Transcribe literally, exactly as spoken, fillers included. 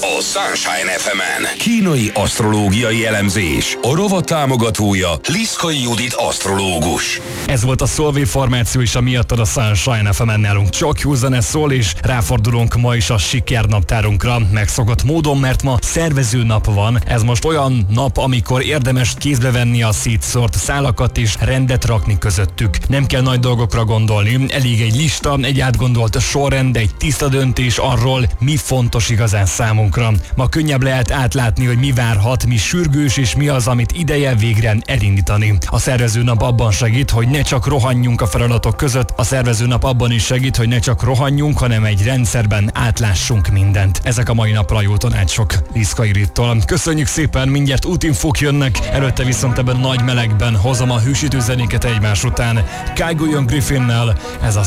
a Sunshine ef emen. Kínai asztrológiai elemzés. A rovat támogatója Liszkai Judit asztrológus. Ez volt a Szolvé formáció is, a miattad a Sunshine ef emen nálunk csak jó zene szól, és ráfordulunk ma is a sikernaptárunkra megszokott módon, mert ma szervező nap van. Ez most olyan nap, amikor érdemes kézbe venni a szétszórt szálakat és rendet rakni közöttük. Nem kell nagy dolgokra gondolni, elég egy lista, egy átgondolt sorrend, egy tiszta döntés arról, mi fontos igazán számunkra. Ma könnyebb lehet átlátni, hogy mi várhat, mi sürgős és mi az, amit ideje végre elindítani. A szervezőnap abban segít, hogy ne csak rohanjunk a feladatok között, a szervezőnap abban is segít, hogy ne csak rohanjunk, hanem egy rendszerben átlássunk mindent. Ezek a mai napra jó tanácsok Liszkai Juditól. Köszönjük szépen, mindjárt útinfók jönnek, előtte viszont ebben nagy melegben hozom a hősítő zenéket egymás után. Kygo Griffinnel, ez a